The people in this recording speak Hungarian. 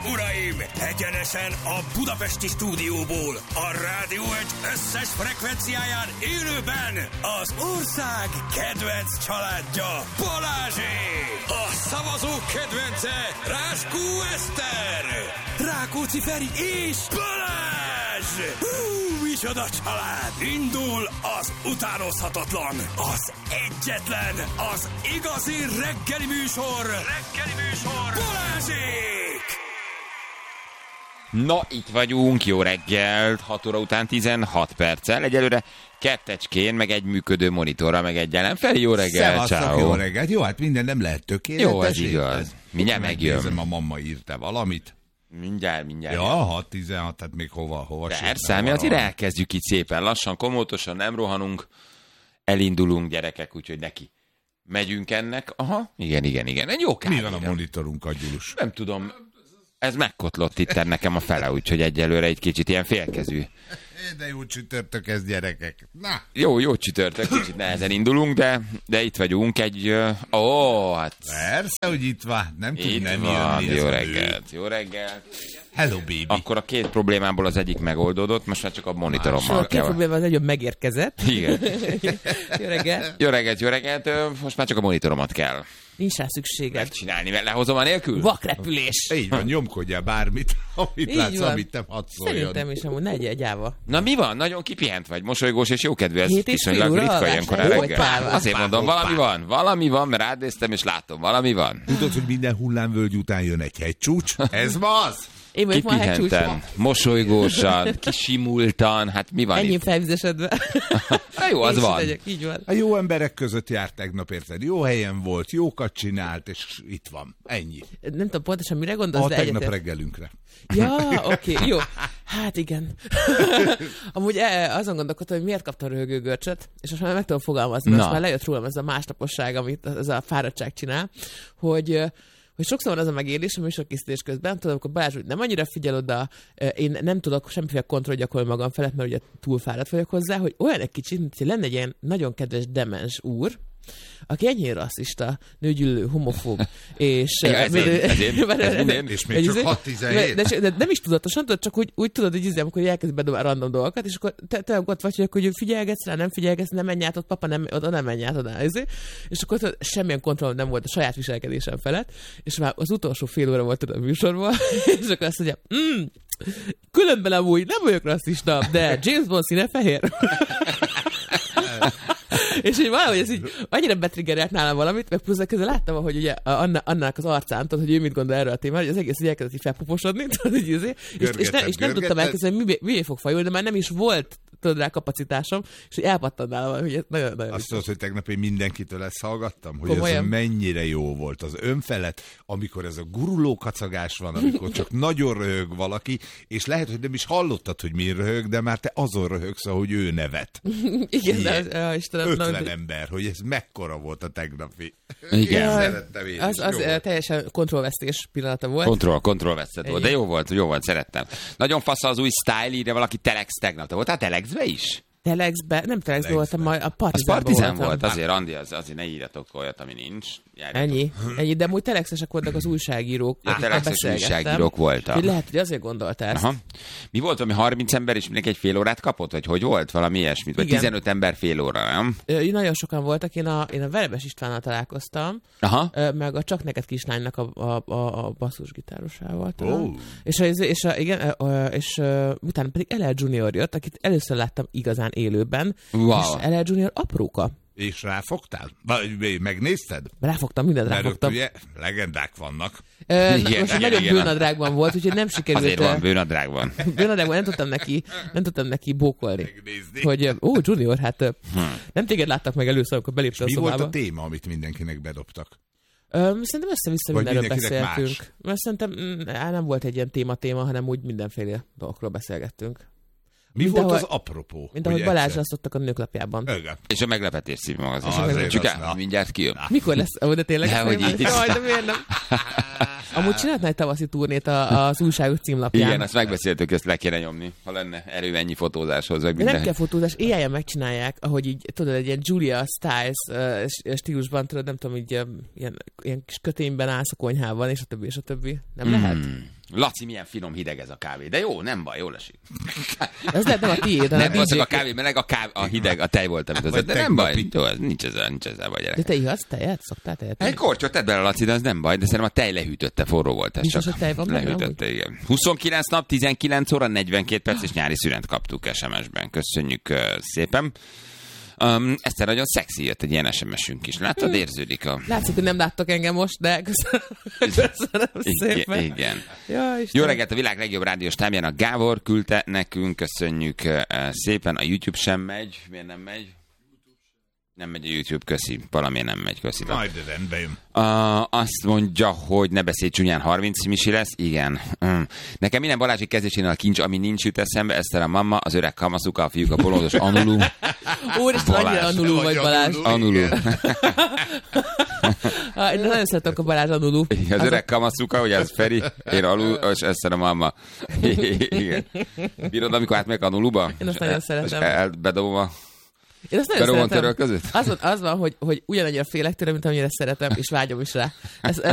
uraim! Egyenesen a budapesti stúdióból, a Rádió Egy összes frekvenciáján élőben az ország kedvenc családja, Balázsék! A szavazók kedvence, Ráskó Eszter, Rákóczi Feri és Balázs! Micsoda család! Indul az utánozhatatlan, az egyetlen, az igazi reggeli műsor, Balázsék! Na, itt vagyunk, jó reggelt, 6 óra után 16 perccel, egyelőre kettecskén, meg egy működő monitorra, meg egy jelen. Feli, jó reggelt, ciao. Jó reggelt, jó, hát minden nem lehet tökéletes. Jó, ez igaz. Mindjárt megjön. Megnézem, a mamma írta valamit. Mindjárt. Ja, 6-16, tehát még hova Persze, mi azért elkezdjük itt szépen lassan, komótosan, nem rohanunk, elindulunk gyerekek, úgyhogy neki. Megyünk ennek. Aha, igen. Egy jó kávé. Mi van a monitorunk, Agyulus? Nem tudom, ez megkotlott itt nekem a fele, úgyhogy egyelőre egy kicsit ilyen félkezű. De jó csütörtök ez, gyerekek. Na. Jó csütörtök, kicsit nehezen indulunk, de itt vagyunk egy... hát... Persze, hogy itt van. Nem tud itt nem van, jönni. Jó reggelt. Hello, baby. Akkor a két problémából az egyik megoldódott, most már csak a monitorommal a két probléma az egyben megérkezett. Igen. Jó reggelt. Jó reggelt. Most már csak a monitoromat kell Nincs rá szükséged. megcsinálni, mert lehozom a nélkül. Vakrepülés. Így van, nyomkodjál bármit, amit Így látsz, van. amit nem hadd szóljon. Szerintem is amúgy, ne egy gyáva. Na mi van? Nagyon kipihent vagy, mosolygós és jókedvű, ez 7,5 viszonylag óra ritka alvás, ilyenkor a jó, reggel. hogy pár van. Azért mondom, valami van, mert rád néztem és látom, valami van. Tudod, hogy minden hullámvölgy után jön egy hegycsúcs? Ez ma az? Én vagyok ma hegycsúcs. Kipihenten, mosolygósan, kisimultan, hát mi van Ennyi itt? felvizesedve. Na jó, az Én is van. legyek, így van. A jó emberek között járt tegnap, érted? Jó helyen volt, jókat csinált, és itt van. Ennyi. Nem tudom pontosan mire gondolsz, A de tegnap egyetért. reggelünkre. Ja, oké, jó. Hát igen. Amúgy azon gondolkodtam, hogy miért kaptam röhögőgörcsöt, és most már meg tudom fogalmazni, most már lejött rólam ez a másnaposság, amit ez a fáradtság csinál, hogy sokszor van az a megélés a műsorkészítés közben, tudom, akkor Balázs, hogy nem annyira figyel oda, én nem tudok semmiféle kontroll gyakorolni magam felett, mert ugye túl fáradt vagyok hozzá, hogy olyan egy kicsit, mint lenne egy ilyen nagyon kedves demens úr, aki ennyire rasszista, nőgyűlölő, homofób, és... És még csak 6-17. De nem is tudatosan, tudod, csak úgy tudod, hogy amikor elkezd bedobálni random dolgokat, és akkor te ott vagy, hogy figyelgetsz rá, nem figyelgetsz, nem menj át ott, papa, oda nem menj át oda, és akkor tudod, semmilyen kontroll nem volt a saját viselkedésem felett, és már az utolsó fél óra volt a műsorban, és akkor azt mondja, különben amúgy nem vagyok rasszista, de James Bond színe fehér. És így valahogy ez így annyira betriggerelt nálam valamit, meg plusz közben láttam, hogy ugye annak az arcán, tudod, hogy ő mit gondol erről a témáról, hogy az egész így elkezdett így felpuposodni, tudod, és nem tudtam elkezdeni, hogy mivé fog fajulni, de már nem is volt, tudod, rá kapacitásom, és így elpattant nálam, hogy ez nagyon Azt tudod, hogy tegnap én mindenkitől ezt hallgattam, hogy komolyan? ez mennyire jó volt az önfelett, amikor ez a guruló kacagás van, amikor csak nagyon röhög valaki, és lehet, hogy nem is hallottad, hogy mi röhög, de már te azon röhögsz, ahogy ő nevet. Igen, de Istenem, 50 ember, hogy ez mekkora volt a tegnapi. Igen. Én szerettem én az is. Jó volt. teljesen kontrollvesztés pillanata volt. Kontrollvesztett volt, de jó volt, szerettem. Nagyon fasz az új style, írja valaki Telex tegnap. Te voltál Telexbe is? Telexbe, nem Telexbe voltam, majd a Az Partizánban Partizán voltam. volt, azért Andi, azért ne írjatok olyat, ami nincs. Járjatok. Ennyi, de amúgy telexesek voltak az újságírók. akikkel telexes beszélgettem. újságírók voltak. Hogy lehet, hogy azért gondolta ezt. Aha. Mi volt, ami 30 ember is mindenki egy fél órát kapott? Vagy hogy volt? Valami ilyesmit? Vagy Igen. 15 ember fél óra, nem? Nagyon sokan voltak, én a Verebes Istvánnal találkoztam, Aha. meg a Csak neked kislánynak a basszusgitárosával. Ó. És utána pedig LL Junior jött, akit először láttam igazán élőben, Wow. és LL Junior apróka. És ráfogtál? Vagy megnézted? Ráfogtam, mindent Mert ott ráfogtam. ugye legendák vannak. Most nagyon bőnadrágban volt, úgyhogy nem sikerült. Azért van, bőnadrágban. Bőnadrágban nem tudtam neki bókolni. Megnézni. Hogy, Junior, hát nem téged láttak meg először, amikor beléptél a Mi szobába. volt a téma, amit mindenkinek bedobtak? Szerintem össze-vissza Vagy mindenről mindenkinek beszéltünk. más? Mert szerintem nem volt egy ilyen téma, hanem úgy mindenféle dolgokról beszélgettünk. Mi Mint volt ahogy- az apropó? Mint ahogy hogy Balázsra egyszer- szoktak a nőklapjában. Igen. És a meglepetés című magazin. Azért Csukál, az- mindjárt kijön. Mikor lesz? De tényleg? Dehogy így is. Jaj, de miért nem? Amúgy csináltál egy tavaszi turnét az újságok címlapján. Igen, azt megbeszéltük, ezt le kéne nyomni, ha lenne erő ennyi fotózáshoz, meg De nem minden. kell fotózás, éjjel megcsinálják, ahogy így, tudod, egy ilyen Julia Stiles stílusban, tudod, nem tudom, így ilyen kis kötényben állsz a konyhában, és a többi, és a többi. Nem lehet? Laci, milyen finom hideg ez a kávé. De jó, nem baj, jól esik. Ez lehet nem a tiéd, Nem volt a kávé meleg, a hideg, a tej volt, amit az. De nem baj, jó, nincs ezzel baj, gyerek. De te ihatsz tejet? Szoktál tejet? Egy kortyot tedd bele, Laci, de az nem baj, de szerintem a tej lehűtötte, forró volt ez. Biztos, hogy tej van benne, lehűtötte, igen. 29 nap, 19 óra, 42 perc és nyári szünet kaptuk SMS-ben. Köszönjük szépen. Eszter, nagyon szexi, jött egy ilyen SMS-ünk is. Láttad, érződik a... Látszik, hogy nem láttok engem most, de köszönöm szépen. Igen. Ja, jó reggelt, a világ legjobb rádiós tábjának Gábor küldte nekünk, köszönjük szépen. A YouTube sem megy. Miért nem megy? Nem megy a YouTube, köszi. Valamiért nem megy, köszi. Majd rendben jön. Azt mondja, hogy ne beszélj csúnyán, 30 misi lesz. Igen. Nekem minden Balázsi kezdésénél a kincs, ami nincs jut eszembe, Eszter a mamma, az öreg kamaszuka, a fiúk a bolondos Anulu. Úristen, annyira Anulu vagy, Balázs. Anulu. Én nagyon szeretem a Balázs Anulu. Az öreg kamaszuka, ugye ez Feri, én Alu, és Eszter a mamma. Igen. Bírod, amikor átmegyek Anuluba? Én azt nagyon szeretem. Bedobom a... Én azt nagyon szeretem. Az van, hogy ugyanannyira félek tőle, mint amennyire szeretem, és vágyom is rá. Ez